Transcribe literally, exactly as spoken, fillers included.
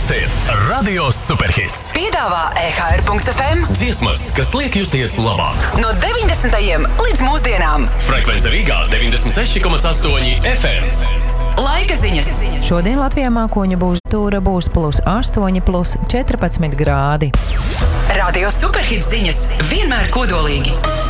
Šis ir Radio Superhits. Piedāvā E H R punkts F M. Dziesmas, kas liek justies labāk. No deviņdesmitajiem līdz mūsdienām. Frekvence Rīgā deviņdesmit seši komats astoņi F M. Laika ziņas. Šodien Latvijā mākoņu būstūra būs plus astoņi, plus četrpadsmit grādi. Radio Superhits ziņas vienmēr kodolīgi.